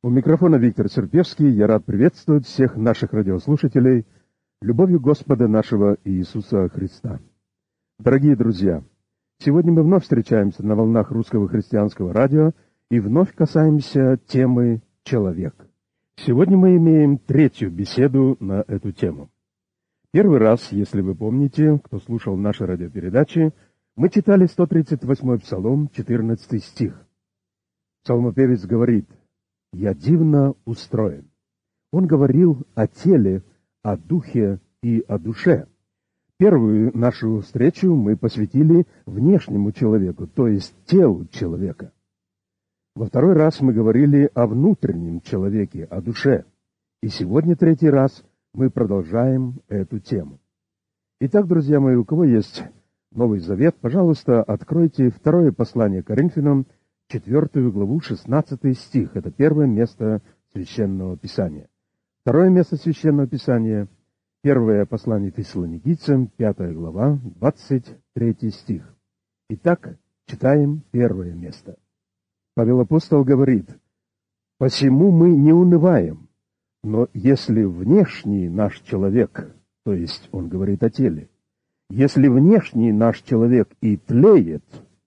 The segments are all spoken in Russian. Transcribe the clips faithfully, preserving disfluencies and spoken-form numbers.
У микрофона Виктор Серпевский. Я рад приветствовать всех наших радиослушателей любовью Господа нашего Иисуса Христа. Дорогие друзья, сегодня мы вновь встречаемся на волнах русского христианского радио и вновь касаемся темы «Человек». Сегодня мы имеем третью беседу на эту тему. Первый раз, если вы помните, кто слушал наши радиопередачи, мы читали сто тридцать восьмой Псалом, четырнадцатый стих. Псалмопевец говорит: «Я дивно устроен». Он говорил о теле, о духе и о душе. Первую нашу встречу мы посвятили внешнему человеку, то есть телу человека. Во второй раз мы говорили о внутреннем человеке, о душе. И сегодня, третий раз, мы продолжаем эту тему. Итак, друзья мои, у кого есть Новый Завет, пожалуйста, откройте второе послание Коринфянам, четвертую главу, шестнадцатый стих. Это первое место Священного Писания. Второе место Священного Писания, первое послание Фессалоникийцам, пятая глава, двадцать третий стих. Итак, читаем первое место. Павел Апостол говорит: «Посему мы не унываем, но если внешний наш человек, то есть он говорит о теле, если внешний наш человек и тлеет,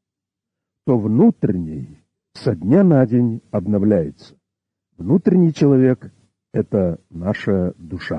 то внутренний со дня на день обновляется». Внутренний человек — это наша душа.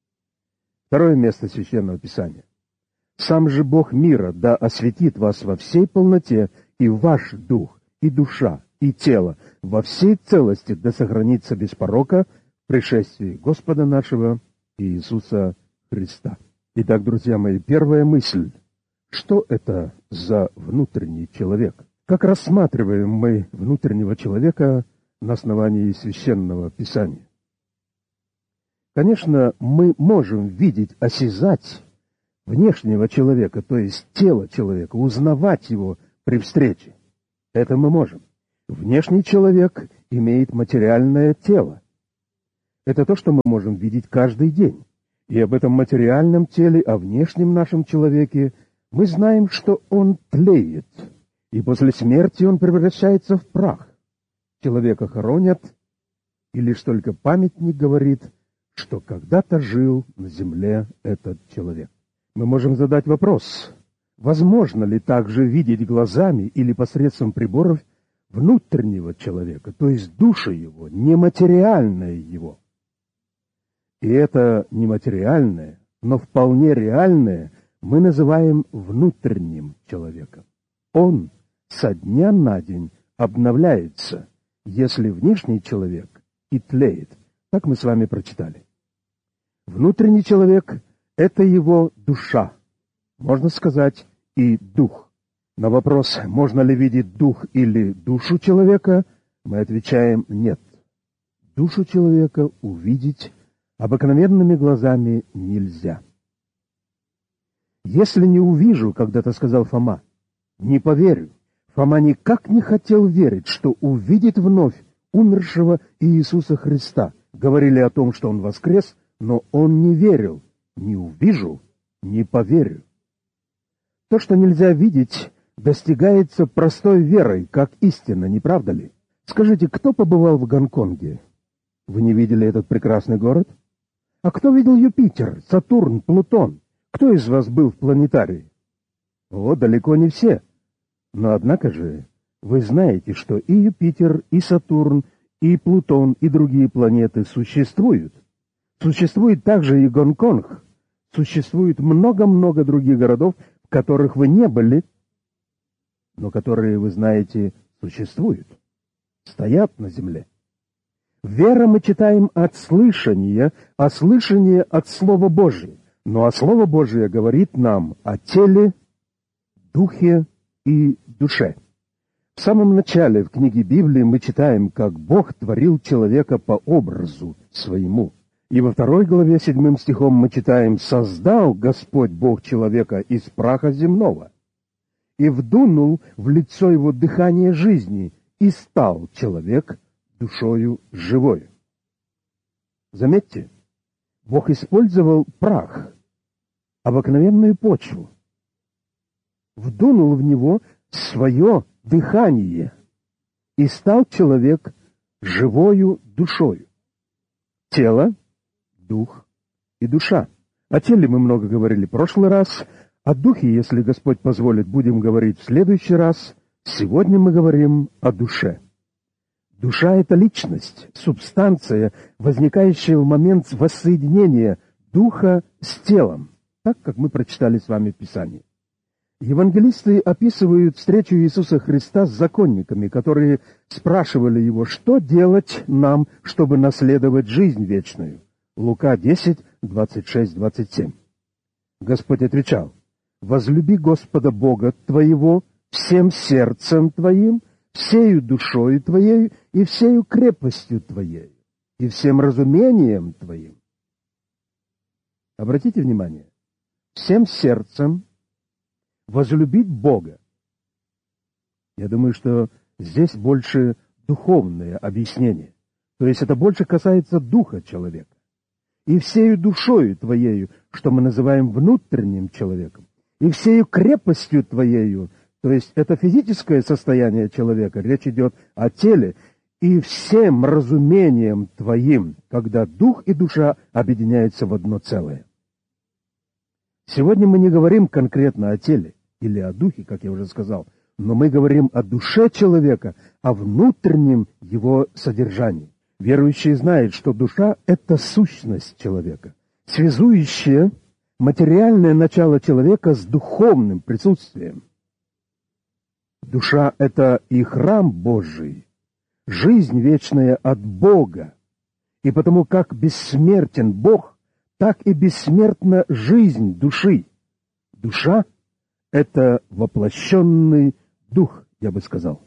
Второе место Священного Писания. «Сам же Бог мира да осветит вас во всей полноте, и ваш дух, и душа, и тело во всей целости да сохранится без порока в пришествии Господа нашего Иисуса Христа». Итак, друзья мои, первая мысль. Что это за внутренний человек? Как рассматриваем мы внутреннего человека на основании Священного Писания? Конечно, мы можем видеть, осязать внешнего человека, то есть тело человека, узнавать его при встрече. Это мы можем. Внешний человек имеет материальное тело. Это то, что мы можем видеть каждый день. И об этом материальном теле, о внешнем нашем человеке мы знаем, что он тлеет. И после смерти он превращается в прах. Человека хоронят, и лишь только памятник говорит, что когда-то жил на земле этот человек. Мы можем задать вопрос: возможно ли также видеть глазами или посредством приборов внутреннего человека, то есть душу его, нематериальное его? И это нематериальное, но вполне реальное мы называем внутренним человеком. Он со дня на день обновляется, если внешний человек и тлеет. Так мы с вами прочитали. Внутренний человек — это его душа, можно сказать, и дух. На вопрос, можно ли видеть дух или душу человека, мы отвечаем нет. Душу человека увидеть обыкновенными глазами нельзя. «Если не увижу, — когда-то сказал Фома, — не поверю». Фома никак не хотел верить, что увидит вновь умершего Иисуса Христа. Говорили о том, что Он воскрес, но он не верил. Не увижу, не поверю. То, что нельзя видеть, достигается простой верой, как истина, не правда ли? Скажите, кто побывал в Гонконге? Вы не видели этот прекрасный город? А кто видел Юпитер, Сатурн, Плутон? Кто из вас был в планетарии? О, далеко не все. Но однако же вы знаете, что и Юпитер, и Сатурн, и Плутон, и другие планеты существуют. Существует также и Гонконг. Существует много-много других городов, в которых вы не были, но которые, вы знаете, существуют, стоят на земле. Вера мы читаем от слышания, а слышание от Слова Божия. Ну а Слово Божие говорит нам о теле, духе и душе. В самом начале в книге Библии мы читаем, как Бог творил человека по образу своему. И во второй главе седьмым стихом мы читаем: «Создал Господь Бог человека из праха земного, и вдунул в лицо его дыхание жизни, и стал человек душою живою». Заметьте, Бог использовал прах, обыкновенную почву, вдунул в него свое дыхание, и стал человек живою душою. Тело, дух и душа. О теле мы много говорили в прошлый раз, о духе, если Господь позволит, будем говорить в следующий раз. Сегодня мы говорим о душе. Душа — это личность, субстанция, возникающая в момент воссоединения духа с телом, так как мы прочитали с вами в Писании. Евангелисты описывают встречу Иисуса Христа с законниками, которые спрашивали Его, что делать нам, чтобы наследовать жизнь вечную. Лука десять, двадцать шесть, двадцать семь. Господь отвечал: «Возлюби Господа Бога твоего всем сердцем твоим, всею душою твоей и всею крепостью твоей, и всем разумением твоим». Обратите внимание, всем сердцем возлюбить Бога. Я думаю, что здесь больше духовное объяснение. То есть это больше касается духа человека. И всею душою твоею, что мы называем внутренним человеком, и всею крепостью твоею, то есть это физическое состояние человека, речь идет о теле, и всем разумением твоим, когда дух и душа объединяются в одно целое. Сегодня мы не говорим конкретно о теле или о духе, как я уже сказал, но мы говорим о душе человека, о внутреннем его содержании. Верующие знают, что душа — это сущность человека, связующая материальное начало человека с духовным присутствием. Душа — это и храм Божий, жизнь вечная от Бога, и потому как бессмертен Бог, так и бессмертна жизнь души. Душа — это воплощенный дух, я бы сказал.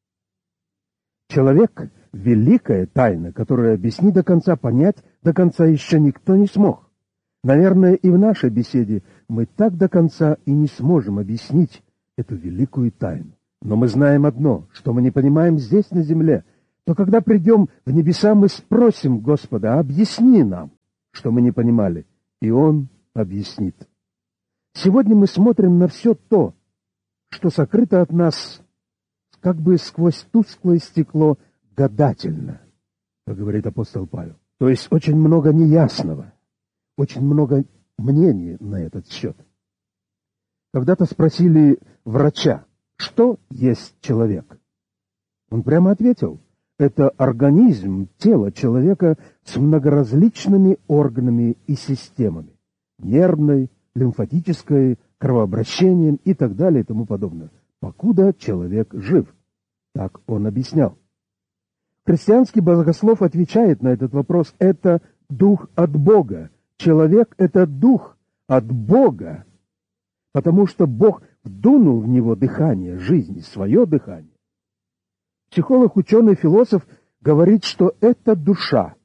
Человек — великая тайна, которую объяснить до конца, понять до конца еще никто не смог. Наверное, и в нашей беседе мы так до конца и не сможем объяснить эту великую тайну. Но мы знаем одно, что мы не понимаем здесь, на земле, то когда придем в небеса, мы спросим Господа: объясни нам, что мы не понимали, и Он объяснит. Сегодня мы смотрим на все то, что сокрыто от нас, как бы сквозь тусклое стекло, гадательно, как говорит апостол Павел. То есть очень много неясного, очень много мнений на этот счет. Когда-то спросили врача, что есть человек. Он прямо ответил: это организм, тело человека с многоразличными органами и системами, нервной, лимфатической, кровообращением и так далее и тому подобное, покуда человек жив. Так он объяснял. Христианский богослов отвечает на этот вопрос: это дух от Бога. Человек — это дух от Бога, потому что Бог вдунул в него дыхание жизни, свое дыхание. Психолог, ученый, философ говорит, что это душа.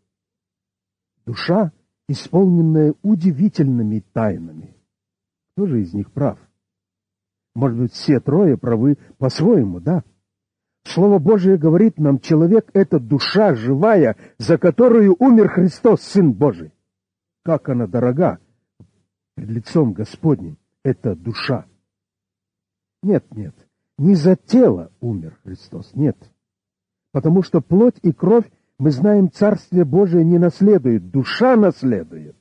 Душа, исполненная удивительными тайнами. Кто же из них прав? Может быть, все трое правы по-своему, да? Слово Божие говорит нам: человек — это душа живая, за которую умер Христос, Сын Божий. Как она дорога пред лицом Господним, эта душа. Нет, нет, не за тело умер Христос, нет. Потому что плоть и кровь, мы знаем, Царствие Божие не наследует, душа наследует.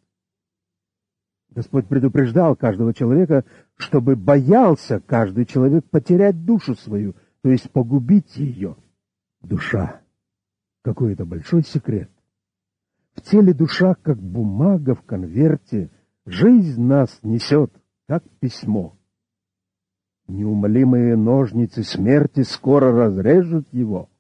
Господь предупреждал каждого человека, чтобы боялся каждый человек потерять душу свою, то есть погубить ее. Душа. Какой это большой секрет. В теле душа, как бумага в конверте, жизнь нас несет, как письмо. Неумолимые ножницы смерти скоро разрежут его.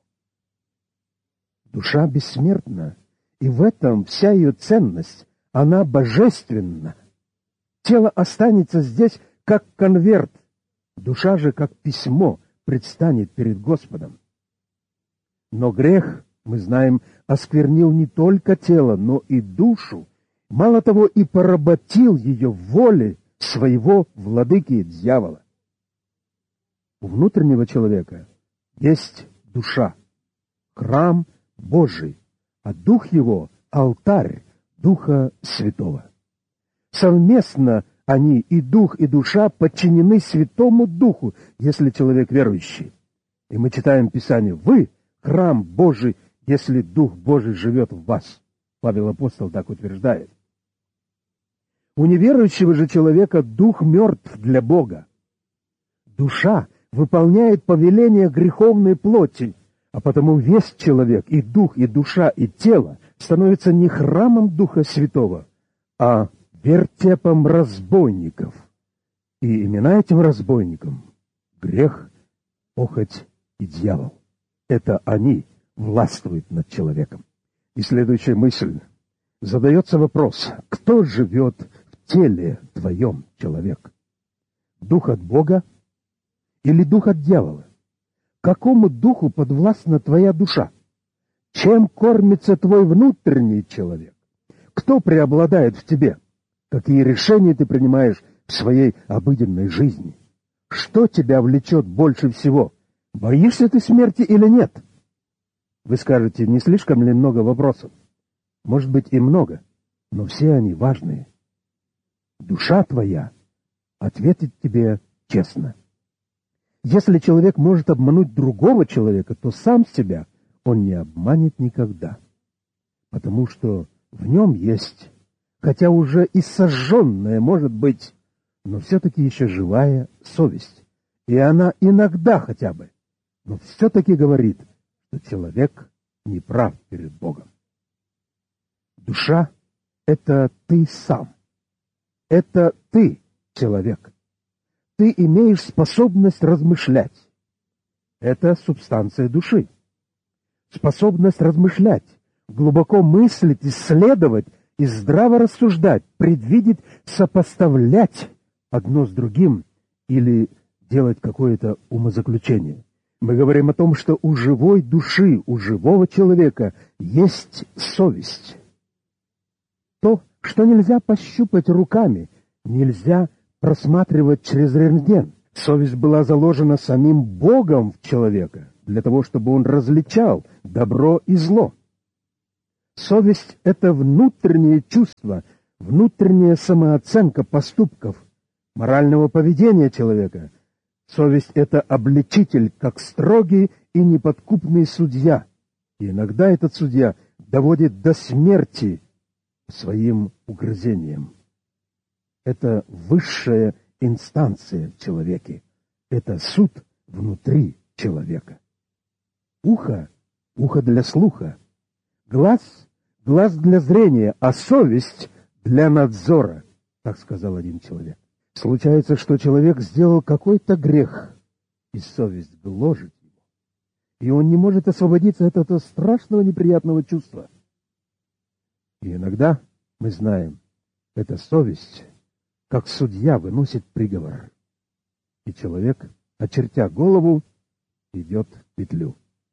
Душа бессмертна, и в этом вся ее ценность, она божественна. Тело останется здесь, как конверт, душа же, как письмо, предстанет перед Господом. Но грех, мы знаем, осквернил не только тело, но и душу. Мало того, и поработил ее в воле своего владыки дьявола. У внутреннего человека есть душа, храм Божий, а дух его — алтарь Духа Святого. Совместно они, и дух, и душа, подчинены Святому Духу, если человек верующий. И мы читаем Писание: «Вы — храм Божий, если Дух Божий живет в вас. Павел Апостол так утверждает. У неверующего же человека дух мертв для Бога. Душа выполняет повеление греховной плоти, а потому весь человек, и дух, и душа, и тело, становятся не храмом Духа Святого, а вертепом разбойников. И имена этим разбойникам — грех, похоть и дьявол. Это они властвуют над человеком. И следующая мысль. Задается вопрос, кто живет в теле твоем, человек? Дух от Бога или дух от дьявола? Какому духу подвластна твоя душа? Чем кормится твой внутренний человек? Кто преобладает в тебе? Какие решения ты принимаешь в своей обыденной жизни? Что тебя влечет больше всего? Боишься ты смерти или нет? Вы скажете, не слишком ли много вопросов? Может быть и много, но все они важные. Душа твоя ответит тебе честно. Если человек может обмануть другого человека, то сам себя он не обманет никогда. Потому что в нем есть, хотя уже и сожженная, может быть, но все-таки еще живая совесть. И она иногда хотя бы, но все-таки говорит, что человек не прав перед Богом. Душа — это ты сам. Это ты, человек. Ты имеешь способность размышлять. Это субстанция души. Способность размышлять, глубоко мыслить, исследовать и здраво рассуждать, предвидеть, сопоставлять одно с другим или делать какое-то умозаключение. Мы говорим о том, что у живой души, у живого человека есть совесть. То, что нельзя пощупать руками, нельзя просматривать через рентген. Совесть была заложена самим Богом в человека, для того, чтобы он различал добро и зло. Совесть — это внутреннее чувство, внутренняя самооценка поступков, морального поведения человека. Совесть — это обличитель, как строгий и неподкупный судья. И иногда этот судья доводит до смерти своим угрызением. Это высшая инстанция в человеке. Это суд внутри человека. Ухо — ухо для слуха. Глаз — глаз для зрения, а совесть — для надзора, так сказал один человек. Случается, что человек сделал какой-то грех, и совесть гложет его. И он не может освободиться от этого страшного неприятного чувства. И иногда, мы знаем, эта совесть, как судья, выносит приговор. И человек, очертя голову, идет в петлю.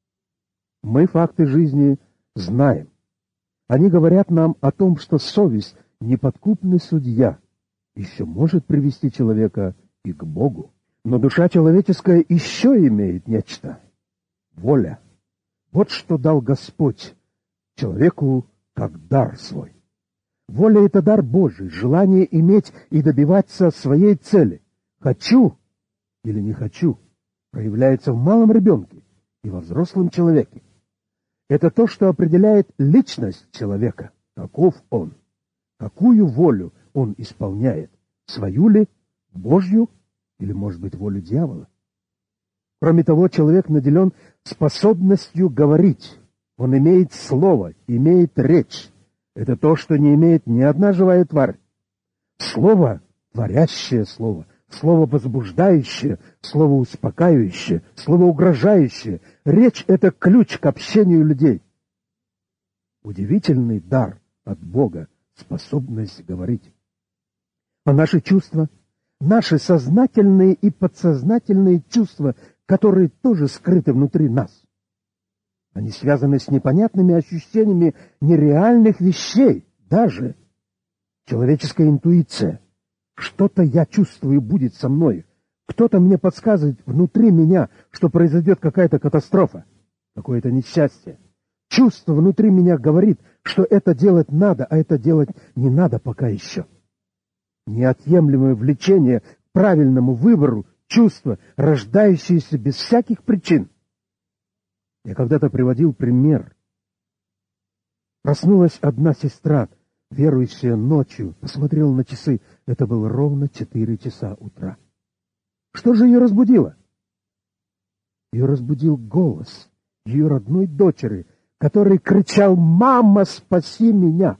Мы факты жизни знаем. Они говорят нам о том, что совесть, неподкупный судья, еще может привести человека и к Богу. Но душа человеческая еще имеет нечто. Воля. Вот что дал Господь человеку как дар свой. Воля — это дар Божий, желание иметь и добиваться своей цели. Хочу или не хочу проявляется в малом ребенке и во взрослом человеке. Это то, что определяет личность человека. Каков он? Какую волю он исполняет? Свою ли, Божью, или, может быть, волю дьявола? Кроме того, человек наделен способностью говорить. Он имеет слово, имеет речь. Это то, что не имеет ни одна живая тварь. Слово — творящее слово, слово возбуждающее, слово успокаивающее, слово угрожающее. Речь — это ключ к общению людей. Удивительный дар от Бога — способность говорить. А наши чувства, наши сознательные и подсознательные чувства, которые тоже скрыты внутри нас, они связаны с непонятными ощущениями нереальных вещей, даже человеческая интуиция. Что-то я чувствую будет со мной. Кто-то мне подсказывает внутри меня, что произойдет какая-то катастрофа, какое-то несчастье. Чувство внутри меня говорит, что это делать надо, а это делать не надо пока еще. Неотъемлемое влечение к правильному выбору, чувство, рождающееся без всяких причин. Я когда-то приводил пример Проснулась одна сестра, верующая ночью, посмотрела на часы. Это было ровно четыре часа утра. Что же ее разбудило? Ее разбудил голос ее родной дочери, который кричал: «Мама, спаси меня!»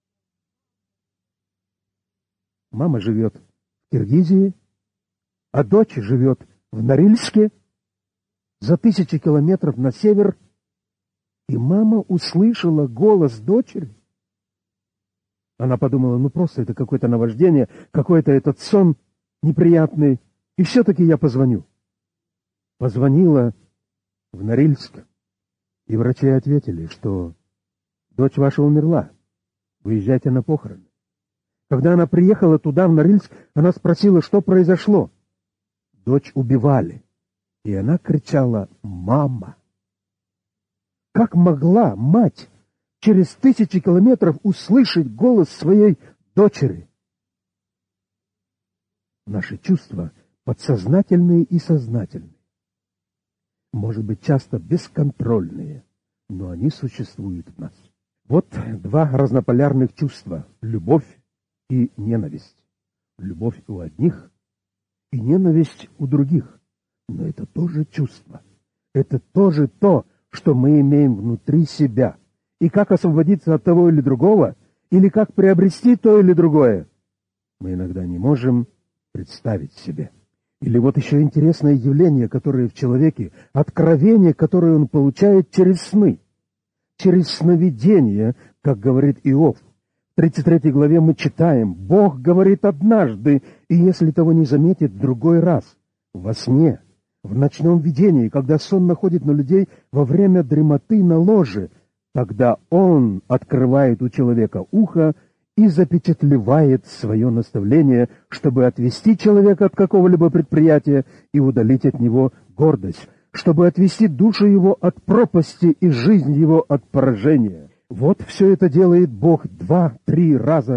Мама живет в Киргизии, а дочь живет в Норильске, за тысячи километров на север. И мама услышала голос дочери. Она подумала: ну просто это какое-то наваждение, какой-то этот сон неприятный. И все-таки я позвоню. Позвонила в Норильск, и врачи ответили, что дочь ваша умерла. Выезжайте на похороны. Когда она приехала туда, в Норильск, она спросила, что произошло. Дочь убивали. И она кричала: «Мама!» Как могла мать через тысячи километров услышать голос своей дочери? Наши чувства подсознательные и сознательные, может быть, часто бесконтрольные, но они существуют в нас. Вот два разнополярных чувства — любовь и ненависть. Любовь у одних и ненависть у других. Но это тоже чувство. Это тоже то, что мы имеем внутри себя. И как освободиться от того или другого, или как приобрести то или другое, мы иногда не можем представить себе. Или вот еще интересное явление, которое в человеке, откровение, которое он получает через сны, через сновидение, как говорит Иов. В тридцать третьей главе мы читаем: «Бог говорит однажды, и если того не заметит, в другой раз, во сне, в ночном видении, когда сон находит на людей во время дремоты на ложе, тогда Он открывает у человека ухо и запечатлевает свое наставление, чтобы отвести человека от какого-либо предприятия и удалить от него гордость, чтобы отвести душу его от пропасти и жизнь его от поражения». Вот все это делает Бог два-три раза